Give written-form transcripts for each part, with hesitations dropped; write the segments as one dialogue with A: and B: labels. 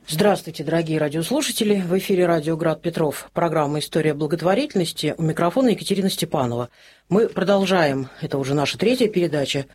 A: Здравствуйте, дорогие радиослушатели. В эфире радио «Град Петров», программа «История благотворительности». У микрофона Екатерина Степанова. Мы продолжаем, это уже наша третья передача,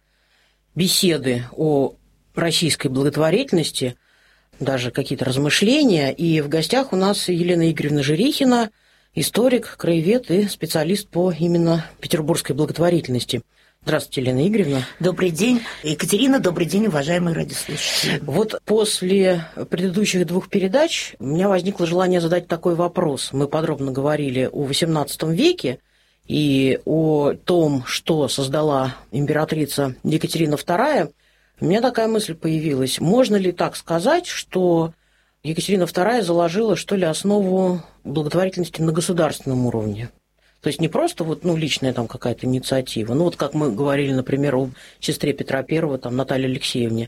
A: беседы о российской благотворительности, даже какие-то размышления. И в гостях у нас Елена Игоревна Жирихина, историк, краевед и специалист по именно петербургской благотворительности. Здравствуйте, Елена Игоревна.
B: Добрый день, Екатерина, добрый день, уважаемые радиослушатели.
A: Вот после предыдущих двух передач у меня возникло желание задать такой вопрос. Мы подробно говорили о XVIII веке и о том, что создала императрица Екатерина II. У меня такая мысль появилась. Можно ли так сказать, что Екатерина II заложила, что ли, основу благотворительности на государственном уровне? То есть не просто личная там какая-то инициатива, как мы говорили, например, о сестре Петра I, там, Наталье Алексеевне,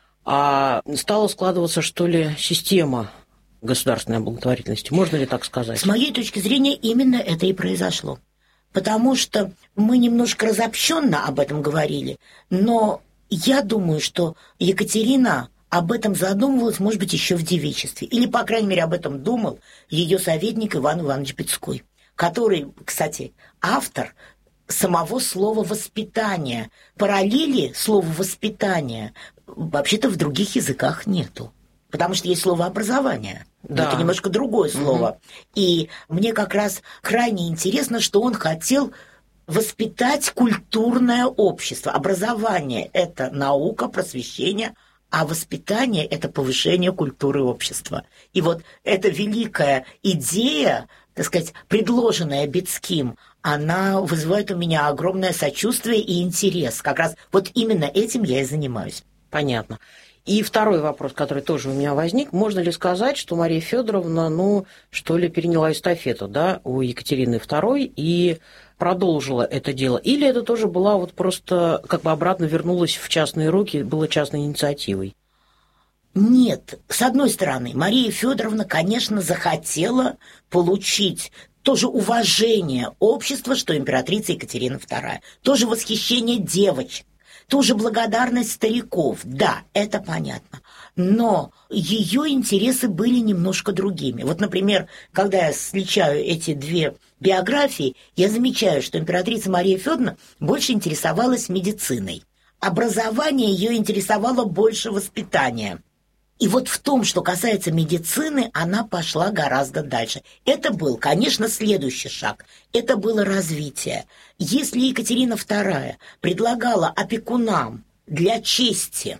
A: а стала складываться, что ли, система государственной благотворительности. Можно ли так сказать?
B: С моей точки зрения, именно это и произошло. Потому что мы немножко разобщенно об этом говорили, но я думаю, что Екатерина об этом задумывалась, может быть, еще в девичестве. Или, по крайней мере, об этом думал ее советник Иван Иванович Бецкой, который, кстати, автор самого слова «воспитание». Параллели слова «воспитание» вообще-то в других языках нету. Потому что есть слово «образование». Да. Это немножко другое слово. И мне как раз крайне интересно, что он хотел воспитать культурное общество. Образование – это наука, просвещение, а воспитание – это повышение культуры общества. И вот эта великая идея, так сказать, предложенная Бецким, она вызывает у меня огромное сочувствие и интерес. Как раз вот именно этим я и занимаюсь.
A: Понятно. И второй вопрос, который тоже у меня возник. Можно ли сказать, что Мария Федоровна, переняла эстафету, у Екатерины II и продолжила это дело? Или это тоже была просто обратно вернулась в частные руки, была частной инициативой?
B: Нет. С одной стороны, Мария Федоровна, конечно, захотела получить тоже уважение общества, что императрица Екатерина II, тоже восхищение девочек, тоже благодарность стариков. Да, это понятно. Но ее интересы были немножко другими. Вот, например, когда я сличаю эти две биографии, я замечаю, что императрица Мария Федоровна больше интересовалась медициной. Образование ее интересовало больше воспитания. И вот в том, что касается медицины, она пошла гораздо дальше. Это был, конечно, следующий шаг. Это было развитие. Если Екатерина II предлагала опекунам для чести,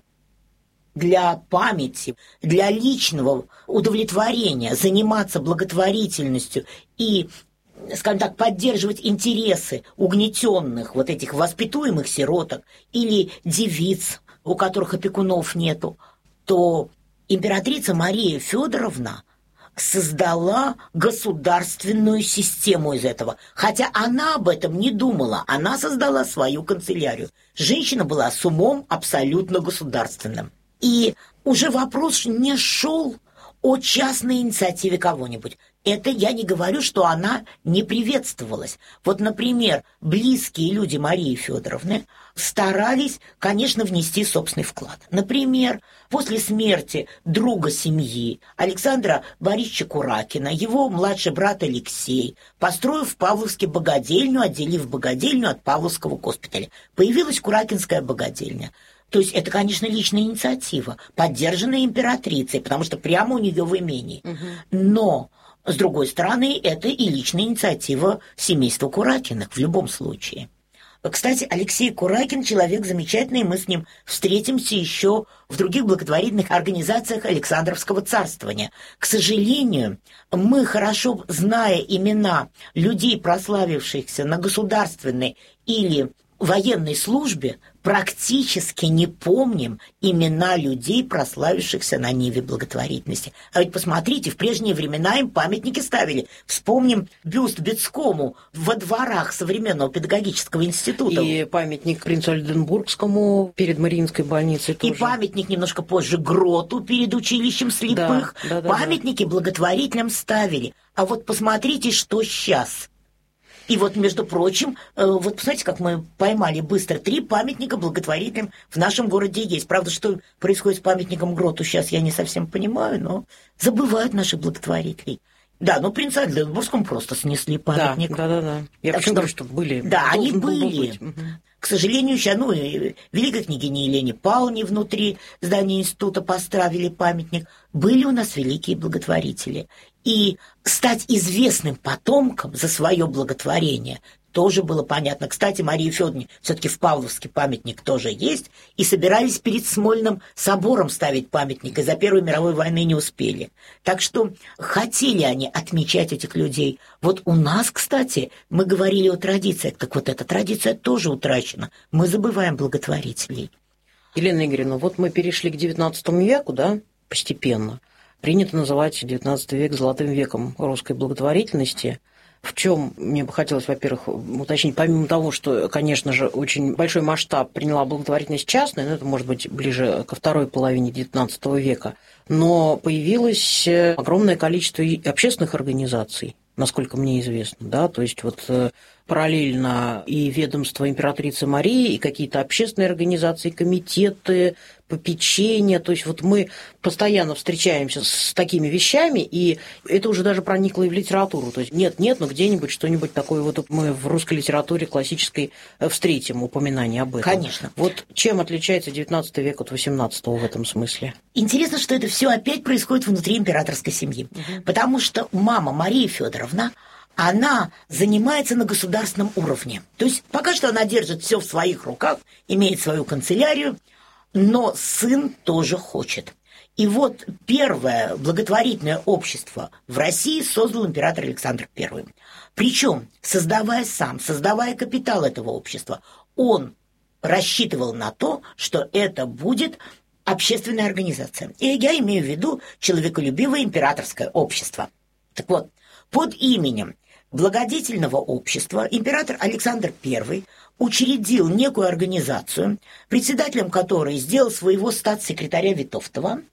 B: для памяти, для личного удовлетворения заниматься благотворительностью и, скажем так, поддерживать интересы угнетенных этих воспитуемых сироток или девиц, у которых опекунов нету, то императрица Мария Федоровна создала государственную систему из этого. Хотя она об этом не думала. Она создала свою канцелярию. Женщина была с умом абсолютно государственным. И уже вопрос не шел о частной инициативе кого-нибудь. Это я не говорю, что она не приветствовалась. Вот, например, близкие люди Марии Федоровны старались, конечно, внести собственный вклад. Например, после смерти друга семьи Александра Борисовича Куракина, его младший брат Алексей, построив в Павловске богадельню, отделив богадельню от Павловского госпиталя, появилась Куракинская богадельня. То есть это, конечно, личная инициатива, поддержанная императрицей, потому что прямо у нее в имении. Но, с другой стороны, это и личная инициатива семейства Куракиных в любом случае. Кстати, Алексей Куракин человек замечательный, мы с ним встретимся еще в других благотворительных организациях Александровского царствования. К сожалению, мы, хорошо зная имена людей, прославившихся на государственной или военной службе, практически не помним имена людей, прославившихся на ниве благотворительности. А ведь посмотрите, в прежние времена им памятники ставили. Вспомним бюст Бецкому во дворах современного педагогического института.
A: И памятник принцу Ольденбургскому перед Мариинской больницей тоже.
B: И памятник немножко позже Гроту перед училищем слепых. Памятники благотворителям ставили. А вот посмотрите, что сейчас. И вот, между прочим, вот посмотрите, как мы поймали быстро 3 памятника благотворителям в нашем городе есть. Правда, что происходит с памятником Гроту, сейчас я не совсем понимаю, но забывают наших благотворителей. Да, ну принца Альденбургскому просто снесли памятник.
A: Да. Я почему говорю, что были.
B: Да, они были. К сожалению, сейчас, великой княгине Елене Павловне внутри здания института поставили памятник. Были у нас великие благотворители. И стать известным потомком за свое благотворение тоже было понятно. Кстати, Марии Федоровне все-таки в Павловске памятник тоже есть, и собирались перед Смольным собором ставить памятник, и за Первой мировой войны не успели. Так что хотели они отмечать этих людей. Вот у нас, кстати, мы говорили о традициях, так вот эта традиция тоже утрачена. Мы забываем благотворителей.
A: Елена Игоревна, вот мы перешли к XIX веку, да, постепенно. Принято называть XIX век золотым веком русской благотворительности. В чем мне бы хотелось, во-первых, уточнить, помимо того, что, конечно же, очень большой масштаб приняла благотворительность частная, но это может быть ближе ко второй половине XIX века, но появилось огромное количество и общественных организаций, насколько мне известно, да, то есть вот параллельно и ведомство императрицы Марии, и какие-то общественные организации, комитеты, попечения, то есть вот мы постоянно встречаемся с такими вещами, и это уже даже проникло и в литературу, то есть нет, но где-нибудь что-нибудь такое вот мы в русской литературе классической встретим упоминание об этом.
B: Конечно.
A: Вот чем отличается XIX век от XVIII в этом смысле?
B: Интересно, что это все опять происходит внутри императорской семьи, потому что мама Мария Федоровна, она занимается на государственном уровне. То есть пока что она держит все в своих руках, имеет свою канцелярию, но сын тоже хочет. И вот первое благотворительное общество в России создал император Александр I. Причем, создавая капитал этого общества, он рассчитывал на то, что это будет общественная организация. И я имею в виду человеколюбивое императорское общество. Так вот, под именем благодетельного общества император Александр I учредил некую организацию, председателем которой сделал своего статс-секретаря Витовтова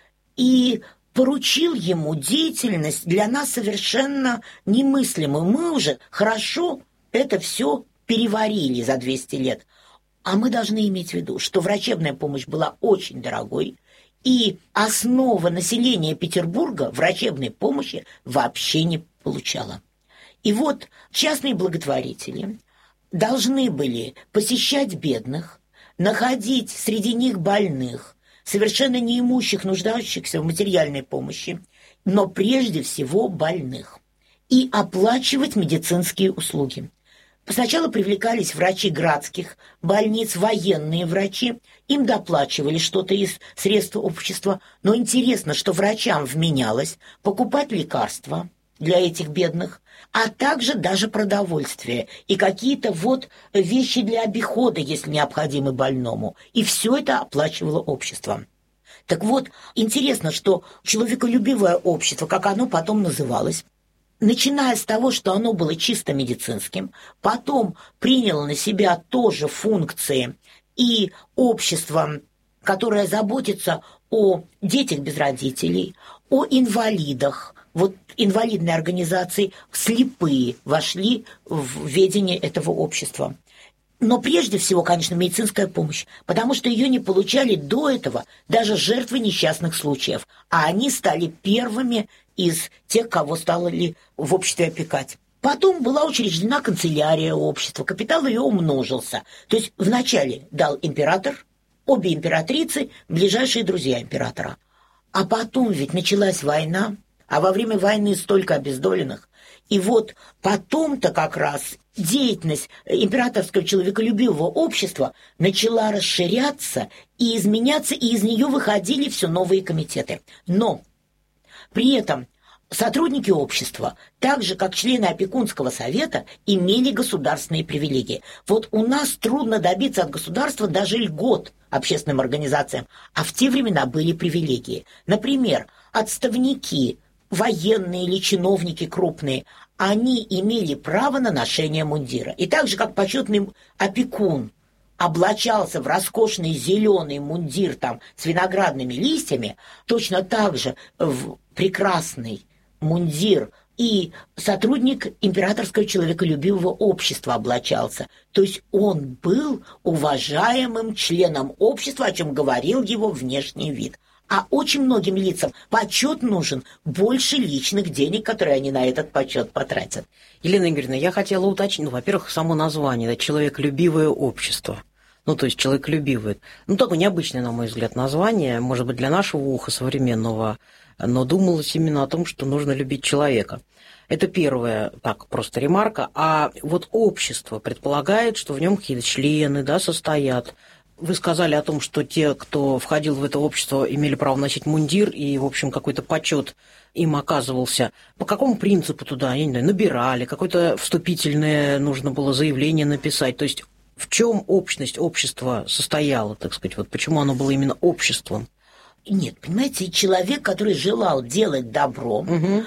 B: и поручил ему деятельность для нас совершенно немыслимую. Мы уже хорошо это все переварили за 200 лет. А мы должны иметь в виду, что врачебная помощь была очень дорогой, и основа населения Петербурга врачебной помощи вообще не получала. И вот частные благотворители должны были посещать бедных, находить среди них больных, совершенно неимущих, нуждающихся в материальной помощи, но прежде всего больных, и оплачивать медицинские услуги. Сначала привлекались врачи градских больниц, военные врачи, им доплачивали что-то из средств общества, но интересно, что врачам вменялось покупать лекарства для этих бедных, а также даже продовольствие и какие-то вот вещи для обихода, если необходимы больному. И все это оплачивало общество. Так вот, интересно, что человеколюбивое общество, как оно потом называлось, начиная с того, что оно было чисто медицинским, потом приняло на себя тоже функции и общество, которое заботится о детях без родителей, о инвалидах. Вот инвалидные организации слепые вошли в ведение этого общества. Но прежде всего, конечно, медицинская помощь, потому что ее не получали до этого даже жертвы несчастных случаев, а они стали первыми из тех, кого стали в обществе опекать. Потом была учреждена канцелярия общества, капитал ее умножился. То есть вначале дал император, обе императрицы, ближайшие друзья императора. А потом ведь началась война, а во время войны столько обездоленных. И вот потом-то как раз деятельность императорского человеколюбивого общества начала расширяться и изменяться, и из нее выходили все новые комитеты. Но при этом сотрудники общества, так же как члены опекунского совета, имели государственные привилегии. Вот у нас трудно добиться от государства даже льгот общественным организациям, а в те времена были привилегии. Например, отставники, военные или чиновники крупные, они имели право на ношение мундира. И так же, как почетный опекун облачался в роскошный зеленый мундир там, с виноградными листьями, точно так же в прекрасный мундир и сотрудник императорского человеколюбивого общества облачался. То есть он был уважаемым членом общества, о чем говорил его внешний вид. А очень многим лицам почет нужен больше личных денег, которые они на этот почет потратят.
A: Елена Игоревна, я хотела уточнить, во-первых, само название, это «Человеколюбивое общество». То есть человеколюбивое. Такое необычное, на мой взгляд, название, может быть, для нашего уха современного, но думалось именно о том, что нужно любить человека. Это первая, так, просто ремарка. А вот общество предполагает, что в нем какие-то члены, состоят. Вы сказали о том, что те, кто входил в это общество, имели право носить мундир, и, в общем, какой-то почет им оказывался. По какому принципу туда, я не знаю, набирали, какое-то вступительное нужно было заявление написать? То есть в чем общность общества состояла, так сказать, вот почему оно было именно обществом?
B: Нет, понимаете, человек, который желал делать добро,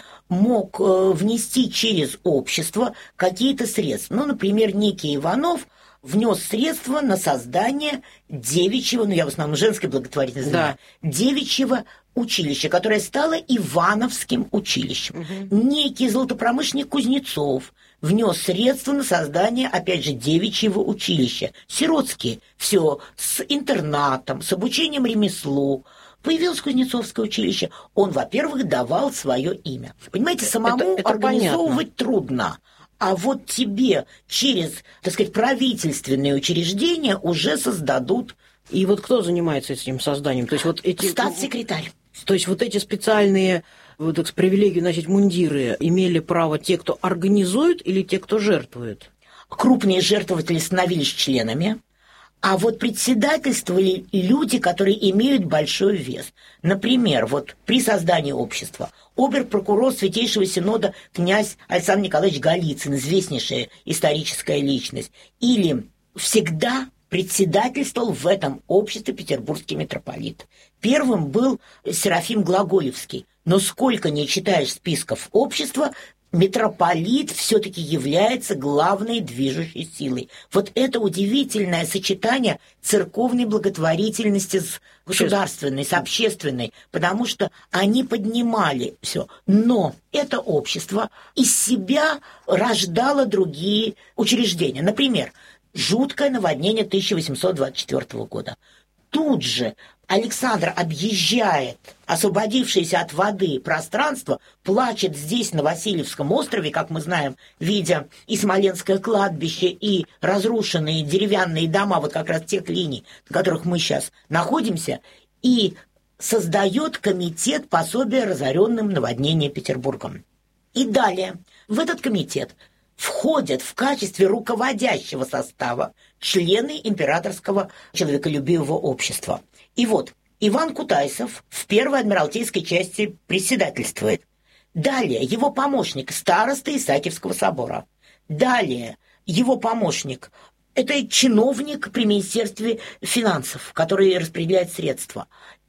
B: мог внести через общество какие-то средства. Например, некий Иванов внес средства на создание девичьего, я в основном женской благотворительности, девичьего училища, которое стало Ивановским училищем. Некий золотопромышленник Кузнецов внес средства на создание, опять же, девичьего училища. Сиротские, все с интернатом, с обучением ремеслу. Появилось Кузнецовское училище. Он, во-первых, давал свое имя. Понимаете, самому
A: это
B: организовывать трудно. А вот тебе через, так сказать, правительственные учреждения уже создадут.
A: И вот кто занимается этим созданием? То есть вот эти...
B: Статс-секретарь.
A: То есть вот эти специальные привилегии носить мундиры имели право те, кто организует, или те, кто жертвует?
B: Крупные жертвователи становились членами. А вот председательствовали люди, которые имеют большой вес. Например, вот при создании общества обер-прокурор Святейшего Синода князь Александр Николаевич Голицын, известнейшая историческая личность, или всегда председательствовал в этом обществе петербургский митрополит. Первым был Серафим Глаголевский. Но сколько не читаешь списков общества, митрополит все-таки является главной движущей силой. Вот это удивительное сочетание церковной благотворительности с государственной, с общественной, потому что они поднимали все. Но это общество из себя рождало другие учреждения. Например, жуткое наводнение 1824 года. Тут же Александр объезжает освободившееся от воды пространство, плачет здесь, на Васильевском острове, как мы знаем, видя и Смоленское кладбище, и разрушенные деревянные дома, вот как раз тех линий, на которых мы сейчас находимся, и создает комитет пособия разоренным наводнением Петербургом. И далее в этот комитет входят в качестве руководящего состава члены императорского человеколюбивого общества. И вот Иван Кутайсов в первой адмиралтейской части председательствует. Далее его помощник староста Исаакиевского собора. Далее его помощник – это чиновник при Министерстве финансов, который распределяет средства.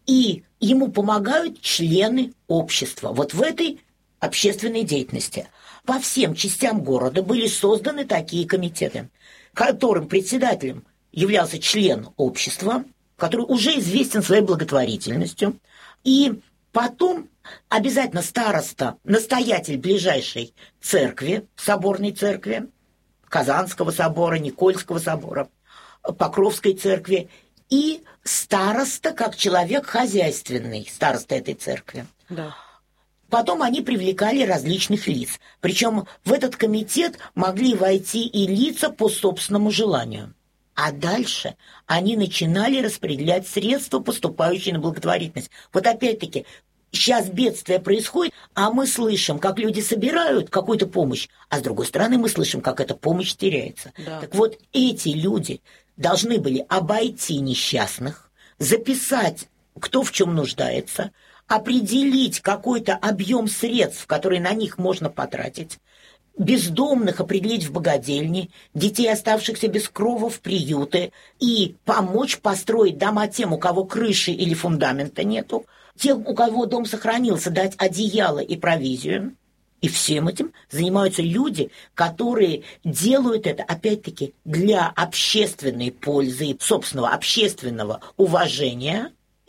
B: И ему помогают члены общества вот в этой общественной деятельности. По всем частям города были созданы такие комитеты, которым председателем являлся член общества, который уже известен своей благотворительностью, и потом обязательно староста, настоятель ближайшей церкви, соборной церкви, Казанского собора, Никольского собора, Покровской церкви, и староста как человек хозяйственный, староста этой церкви.
A: Да.
B: Потом они привлекали различных лиц. Причем в этот комитет могли войти и лица по собственному желанию. А дальше они начинали распределять средства, поступающие на благотворительность. Вот опять-таки, сейчас бедствие происходит, а мы слышим, как люди собирают какую-то помощь, а с другой стороны мы слышим, как эта помощь теряется.
A: Да.
B: Так вот, эти люди должны были обойти несчастных, записать, кто в чем нуждается, определить какой-то объем средств, которые на них можно потратить, бездомных определить в богадельни, детей, оставшихся без крова, в приюты, и помочь построить дома тем, у кого крыши или фундамента нету, тем, у кого дом сохранился, дать одеяло и провизию. И всем этим занимаются люди, которые делают это, опять-таки, для общественной пользы и собственного общественного уважения.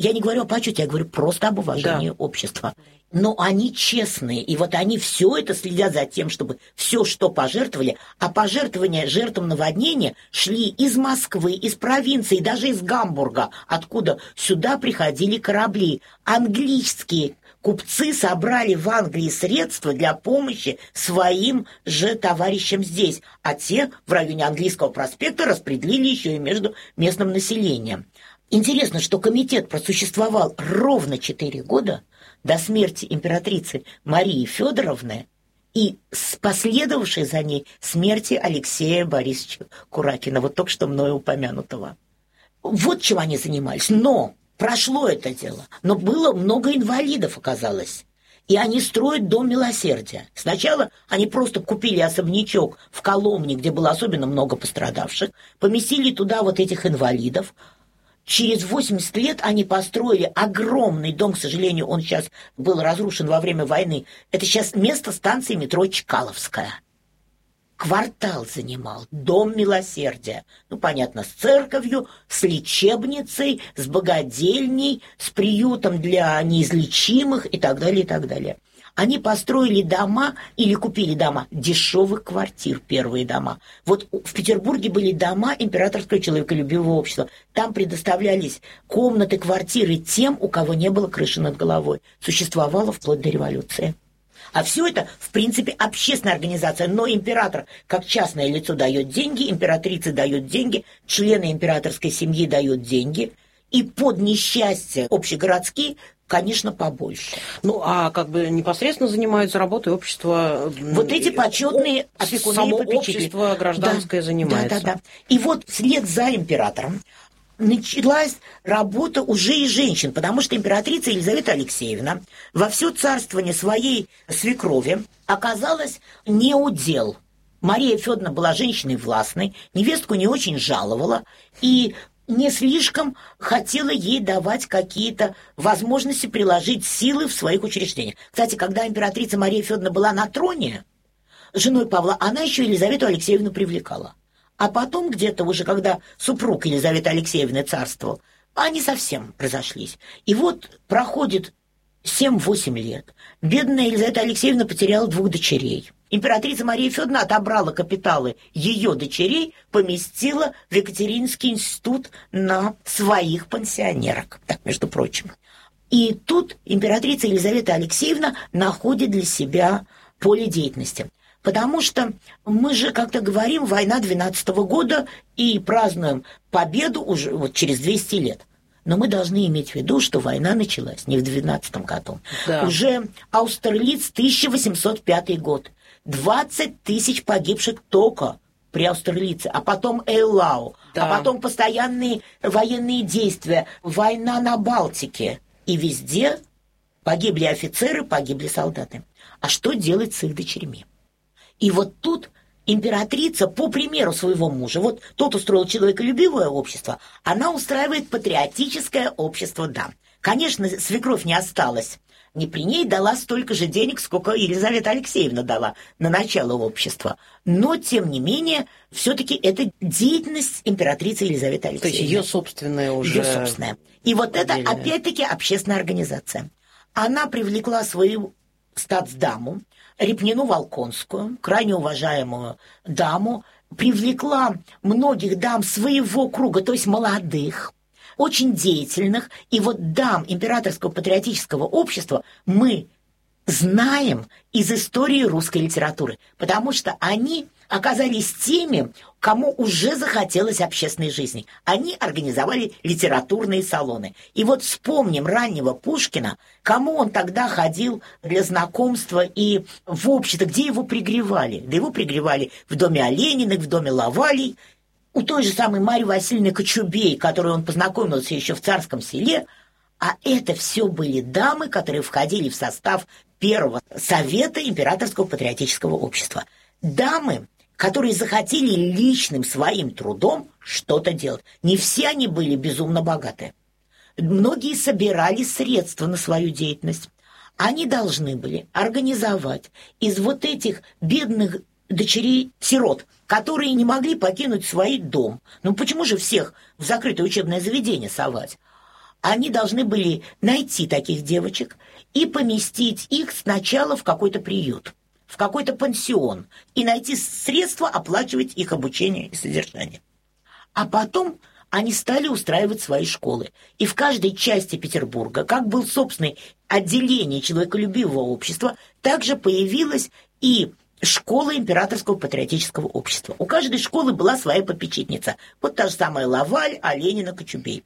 B: Я не говорю о почете, я говорю просто об уважении общества. Но они честные, и вот они все это следят за тем, чтобы все, что пожертвовали, а пожертвования жертвам наводнения шли из Москвы, из провинции, даже из Гамбурга, откуда сюда приходили корабли. Английские купцы собрали в Англии средства для помощи своим же товарищам здесь, а те в районе Английского проспекта распределили еще и между местным населением. Интересно, что комитет просуществовал ровно 4 года до смерти императрицы Марии Федоровны и последовавшей за ней смерти Алексея Борисовича Куракина, вот только что мною упомянутого. Вот чем они занимались. Но прошло это дело. Но было много инвалидов, оказалось. И они строят Дом Милосердия. Сначала они просто купили особнячок в Коломне, где было особенно много пострадавших, поместили туда вот этих инвалидов. Через 80 лет они построили огромный дом, к сожалению, он сейчас был разрушен во время войны. Это сейчас место станции метро Чкаловская. Квартал занимал Дом Милосердия. Ну, понятно, с церковью, с лечебницей, с богадельней, с приютом для неизлечимых и так далее, и так далее. Они построили дома или купили дома дешевых квартир, первые дома. Вот в Петербурге были дома императорского человеколюбивого общества. Там предоставлялись комнаты, квартиры тем, у кого не было крыши над головой. Существовало вплоть до революции. А все это, в принципе, общественная организация. Но император, как частное лицо, дает деньги, императрица дает деньги, члены императорской семьи дают деньги. И под несчастье общегородские, конечно, побольше.
A: Ну, а как бы непосредственно занимаются работой общества...
B: Вот эти почетные опекуны
A: само
B: и попечители.
A: Общество гражданское занимается.
B: Да. И вот вслед за императором началась работа уже и женщин, потому что императрица Елизавета Алексеевна во все царствование своей свекрови оказалась не удел. Мария Федоровна была женщиной властной, невестку не очень жаловала, и не слишком хотела ей давать какие-то возможности приложить силы в своих учреждениях. Кстати, когда императрица Мария Федоровна была на троне, женой Павла, она еще Елизавету Алексеевну привлекала. А потом где-то уже, когда супруг Елизаветы Алексеевны царствовал, они совсем разошлись. И вот проходит 7-8 лет. Бедная Елизавета Алексеевна потеряла 2 дочерей. Императрица Мария Федоровна отобрала капиталы ее дочерей, поместила в Екатерининский институт на своих пансионерок, так, между прочим. И тут императрица Елизавета Алексеевна находит для себя поле деятельности. Потому что мы же, как-то говорим, война 12-го года и празднуем победу уже вот через 200 лет. Но мы должны иметь в виду, что война началась не в 12-м году. Да. Уже Аустерлиц, 1805 год. 20 тысяч погибших только при Аустерлице, а потом Эйлау, а потом постоянные военные действия, война на Балтике. И везде погибли офицеры, погибли солдаты. А что делать с их дочерьми? И вот тут императрица, по примеру своего мужа, вот тот устроил человеколюбивое общество, она устраивает патриотическое общество дам. Конечно, свекровь не осталась. Не при ней, дала столько же денег, сколько Елизавета Алексеевна дала на начало общества. Но, тем не менее, все-таки это деятельность императрицы Елизаветы Алексеевны.
A: То есть ее собственная уже...
B: Ее собственная. И вот это, опять-таки, общественная организация. Она привлекла свою статсдаму, Репнину Волконскую, крайне уважаемую даму, привлекла многих дам своего круга, то есть молодых, очень деятельных. И вот дам императорского патриотического общества мы знаем из истории русской литературы, потому что они оказались теми, кому уже захотелось общественной жизни. Они организовали литературные салоны. И вот вспомним раннего Пушкина, кому он тогда ходил для знакомства и в общество, где его пригревали. Да его пригревали в доме Олениных, в доме Лавалей. У той же самой Марьи Васильевны Кочубей, которой он познакомился еще в Царском Селе. А это все были дамы, которые входили в состав первого совета императорского патриотического общества. Дамы, которые захотели личным своим трудом что-то делать. Не все они были безумно богаты. Многие собирали средства на свою деятельность. Они должны были организовать из вот этих бедных дочерей-сирот, которые не могли покинуть свой дом. Ну почему же всех в закрытое учебное заведение совать? Они должны были найти таких девочек и поместить их сначала в какой-то приют, в какой-то пансион, и найти средства оплачивать их обучение и содержание. А потом они стали устраивать свои школы. И в каждой части Петербурга, как был собственное отделение человеколюбивого общества, также появилась и школа Императорского патриотического общества. У каждой школы была своя попечительница. Вот та же самая Лаваль, Оленина, Кочубей.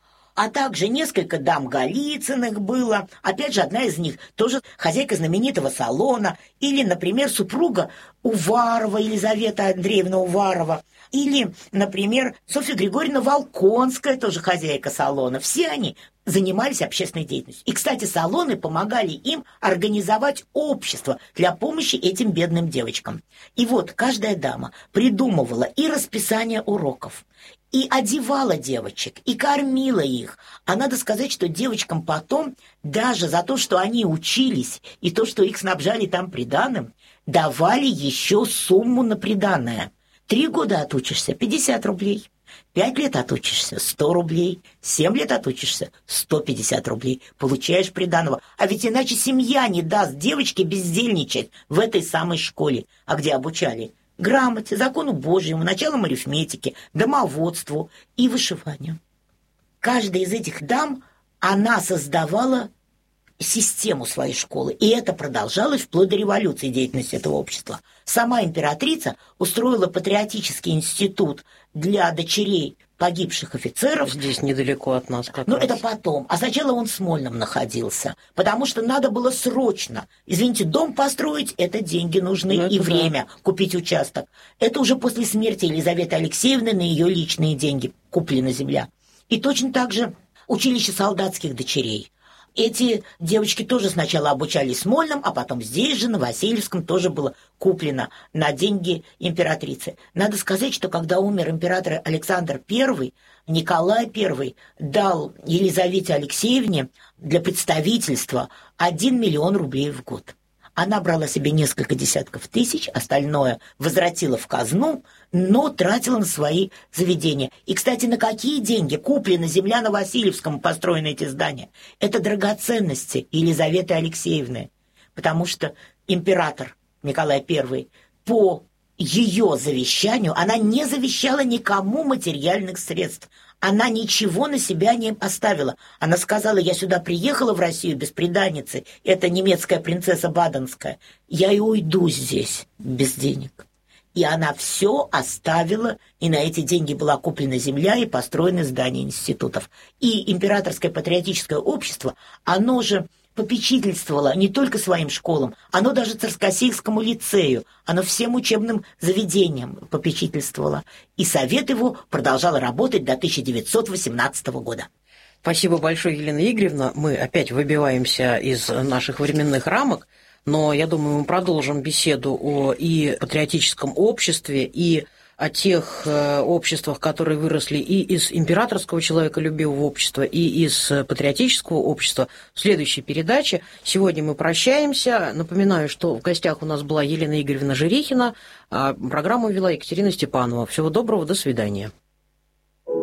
B: А также несколько дам Голицыных было. Опять же, одна из них тоже хозяйка знаменитого салона. Или, например, супруга Уварова, Елизавета Андреевна Уварова. Или, например, Софья Григорьевна Волконская, тоже хозяйка салона. Все они занимались общественной деятельностью. И, кстати, салоны помогали им организовать общество для помощи этим бедным девочкам. И вот каждая дама придумывала и расписание уроков, и одевала девочек, и кормила их. А надо сказать, что девочкам потом, даже за то, что они учились, и то, что их снабжали там приданым, давали еще сумму на приданое. 3 года отучишься — 50 рублей. 5 лет отучишься — 100 рублей. 7 лет отучишься — 150 рублей. Получаешь приданого. А ведь иначе семья не даст девочке бездельничать в этой самой школе. А где обучали? Грамоте, закону Божьему, началам арифметики, домоводству и вышиванию. Каждая из этих дам, она создавала систему своей школы. И это продолжалось вплоть до революции, деятельности этого общества. Сама императрица устроила патриотический институт для дочерей погибших офицеров.
A: Здесь недалеко от нас как
B: Ну,
A: раз.
B: это потом. А сначала он в Смольном находился, потому что надо было срочно. Извините, дом построить — это деньги нужны, и время купить участок. Это уже после смерти Елизаветы Алексеевны на ее личные деньги куплена земля. И точно так же училище солдатских дочерей. Эти девочки тоже сначала обучались в Смольном, а потом здесь же, на Васильевском, тоже было куплено на деньги императрицы. Надо сказать, что когда умер император Александр I, Николай I дал Елизавете Алексеевне для представительства 1 миллион рублей в год. Она брала себе несколько десятков тысяч, остальное возвратила в казну, но тратила на свои заведения. И, кстати, на какие деньги куплена земля на Васильевском, построены эти здания? Это драгоценности Елизаветы Алексеевны, потому что император Николай I по ее завещанию, она не завещала никому материальных средств. Она ничего на себя не оставила. Она сказала: я сюда приехала в Россию бесприданницей, это немецкая принцесса Баденская, я и уйду здесь без денег. И она все оставила, и на эти деньги была куплена земля и построены здания институтов. И императорское патриотическое общество, оно же попечительствовало не только своим школам, оно даже Царскосельскому лицею, оно всем учебным заведениям попечительствовало. И совет его продолжал работать до 1918 года.
A: Спасибо большое, Елена Игоревна. Мы опять выбиваемся из наших временных рамок, но я думаю, мы продолжим беседу о и патриотическом обществе, и о тех обществах, которые выросли и из императорского человеколюбивого общества, и из патриотического общества в следующей передаче. Сегодня мы прощаемся. Напоминаю, что в гостях у нас была Елена Игоревна Жирихина, а программу вела Екатерина Степанова. Всего доброго, до свидания.